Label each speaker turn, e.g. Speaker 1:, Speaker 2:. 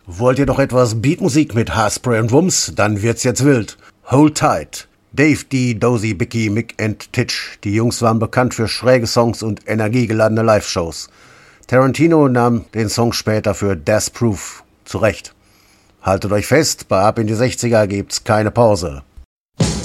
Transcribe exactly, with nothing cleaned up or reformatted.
Speaker 1: Wollt ihr doch etwas Beatmusik mit Haarspray und Wumms? Dann wird's jetzt wild. Hold tight. Dave D, Dozy, Bicky, Mick and Titch. Die Jungs waren bekannt für schräge Songs und energiegeladene Live-Shows. Tarantino nahm den Song später für Death Proof zurecht. Haltet euch fest, bei Ab in die sechziger gibt's keine Pause.